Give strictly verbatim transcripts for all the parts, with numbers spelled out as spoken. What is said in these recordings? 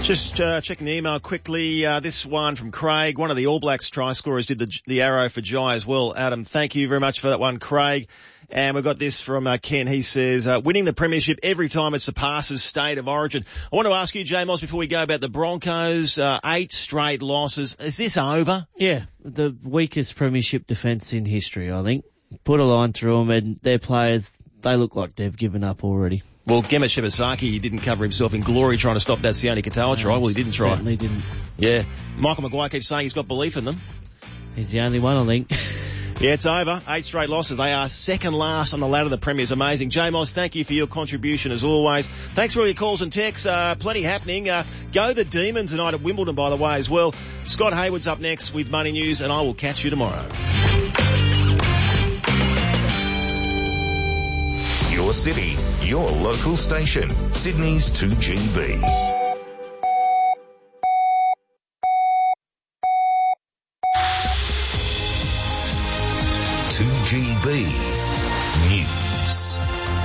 Just uh, checking the email quickly. Uh, this one from Craig, one of the All Blacks try scorers, did the, the arrow for Jai as well. Adam, thank you very much for that one, Craig. And we've got this from uh, Ken. He says, uh, winning the premiership every time it surpasses state of origin. I want to ask you, J Moss, before we go, about the Broncos, uh, eight straight losses. Is this over? Yeah, the weakest premiership defence in history, I think. Put a line through them, and their players, they look like they've given up already. Well, Gemma Shibasaki, he didn't cover himself in glory trying to stop that Sione Katoa try. Well, he didn't try. Certainly didn't. Yeah. Michael Maguire keeps saying he's got belief in them. He's the only one, I think. Yeah, it's over. Eight straight losses. They are second last on the ladder of the Premiers. Amazing. J Moss, thank you for your contribution as always. Thanks for all your calls and texts. Uh, plenty happening. Uh, go the Demons tonight at Wimbledon, by the way, as well. Scott Hayward's up next with Money News, and I will catch you tomorrow. Your city, your local station. Sydney's two G B. two G B News.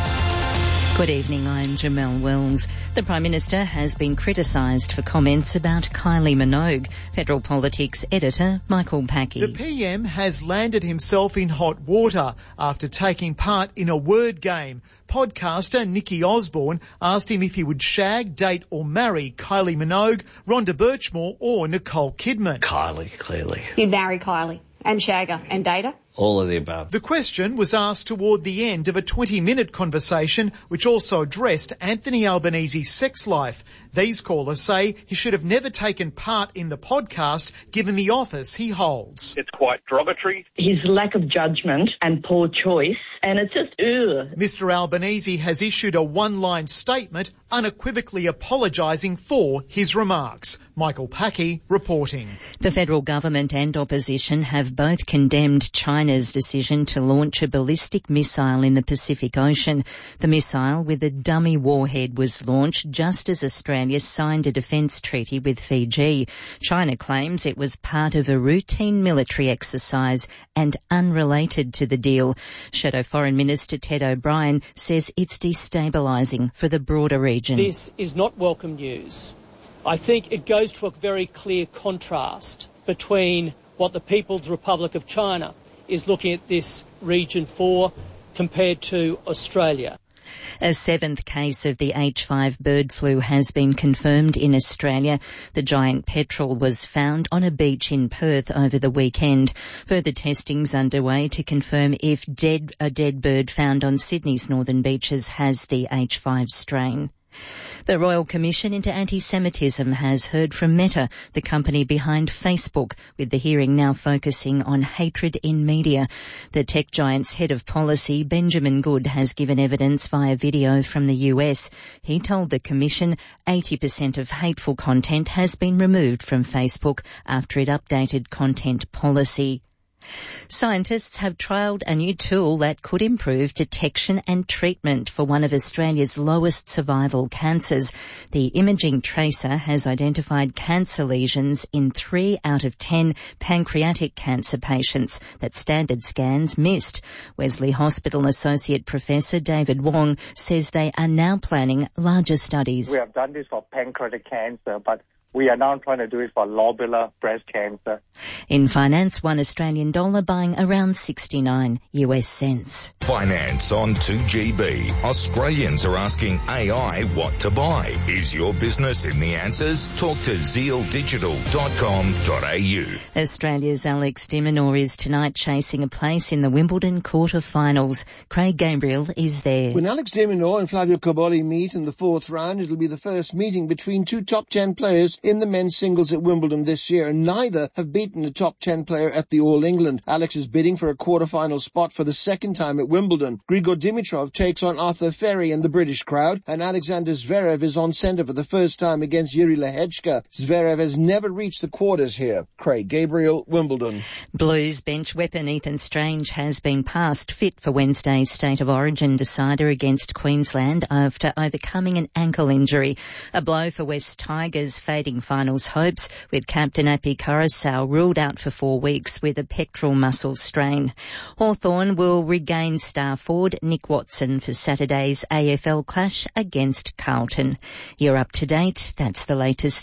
Good evening, I'm Jamelle Wells. The Prime Minister has been criticised for comments about Kylie Minogue. Federal Politics editor Michael Packey. The P M has landed himself in hot water after taking part in a word game. Podcaster Nikki Osborne asked him if he would shag, date or marry Kylie Minogue, Rhonda Birchmore or Nicole Kidman. Kylie, clearly. You'd marry Kylie and shag her and date her? All of the above. The question was asked toward the end of a twenty-minute conversation which also addressed Anthony Albanese's sex life. These callers say he should have never taken part in the podcast given the office he holds. It's quite derogatory. His lack of judgment and poor choice, and it's just, ugh. Mister Albanese has issued a one-line statement unequivocally apologising for his remarks. Michael Packey reporting. The federal government and opposition have both condemned China's decision to launch a ballistic missile in the Pacific Ocean. The missile with a dummy warhead was launched just as Australia signed a defence treaty with Fiji. China claims it was part of a routine military exercise and unrelated to the deal. Shadow Foreign Minister Ted O'Brien says it's destabilising for the broader region. This is not welcome news. I think it goes to a very clear contrast between what the People's Republic of China is looking at this region for compared to Australia. A seventh case of the H five bird flu has been confirmed in Australia. The giant petrel was found on a beach in Perth over the weekend. Further testing's underway to confirm if dead, a dead bird found on Sydney's northern beaches has the H five strain. The Royal Commission into Anti-Semitism has heard from Meta, the company behind Facebook, with the hearing now focusing on hatred in media. The tech giant's head of policy, Benjamin Good, has given evidence via video from the U S. He told the Commission eighty percent of hateful content has been removed from Facebook after it updated content policy. Scientists have trialled a new tool that could improve detection and treatment for one of Australia's lowest survival cancers. The imaging tracer has identified cancer lesions in three out of ten pancreatic cancer patients that standard scans missed. Wesley Hospital Associate Professor David Wong says they are now planning larger studies. We have done this for pancreatic cancer, but we are now trying to do it for lobular breast cancer. In finance, one Australian dollar buying around sixty-nine U S cents. Finance on two G B. Australians are asking A I what to buy. Is your business in the answers? Talk to zeal digital dot com dot a u. Australia's Alex de Minaur is tonight chasing a place in the Wimbledon quarter-finals. Craig Gabriel is there. When Alex de Minaur and Flavio Cobolli meet in the fourth round, it'll be the first meeting between two top ten players in the men's singles at Wimbledon this year, and neither have beaten a top ten player at the All England. Alex is bidding for a quarter-final spot for the second time at Wimbledon. Grigor Dimitrov takes on Arthur Ferry and the British crowd, and Alexander Zverev is on centre for the first time against Yuri Lehechka. Zverev has never reached the quarters here. Craig Gabriel, Wimbledon. Blues bench weapon Ethan Strange has been passed fit for Wednesday's State of Origin decider against Queensland after overcoming an ankle injury. A blow for West Tigers' fading finals hopes, with captain Api Coruscant ruled out for four weeks with a pectoral muscle strain. Hawthorn will regain star forward Nick Watson for Saturday's A F L clash against Carlton. You're up to date. That's the latest.